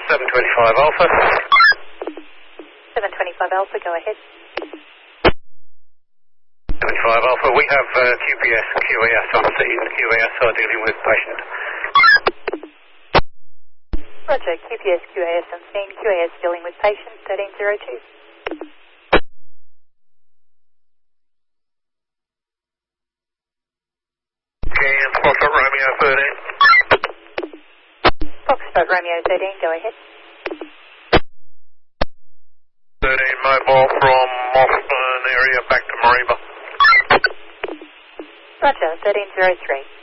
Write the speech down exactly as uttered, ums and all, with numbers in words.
seven twenty-five Alpha. seven twenty-five Alpha, go ahead. seven twenty-five Alpha, we have uh, Q P S, Q A S on scene. Q A S are dealing with patient. Roger, Q P S, Q A S on scene. Q A S dealing with patient, thirteen oh two. Can Foxtrot Romeo thirteen. Foxtrot Romeo thirteen, go ahead. thirteen mobile from Mossburn area back to Mareeba. Roger, thirteen oh three.